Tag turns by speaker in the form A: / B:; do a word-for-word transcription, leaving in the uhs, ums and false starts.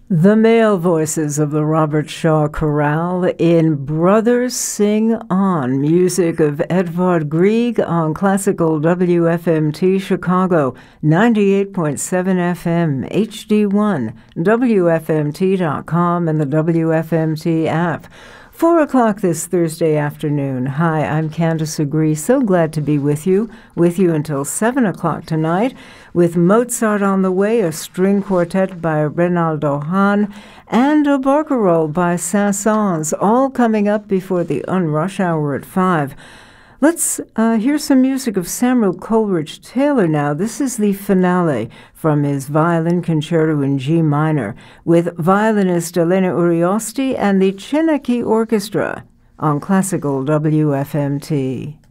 A: The male voices of the Robert Shaw Chorale in Brothers Sing On, music of Edvard Grieg on Classical W F M T Chicago, ninety-eight point seven F M, H D one, W F M T dot com, and the W F M T app. Four o'clock this Thursday afternoon. Hi, I'm Candace Agree. So glad to be with you, with you until seven o'clock tonight, with Mozart on the way, a string quartet by Reynaldo Hahn, and a barcarolle by Saint-Saëns, all coming up before the Unrush Hour at five. Let's uh, hear some music of Samuel Coleridge Taylor now. This is the finale from his violin concerto in G minor with violinist Elena Uriosti and the Chinaki Orchestra on Classical W F M T.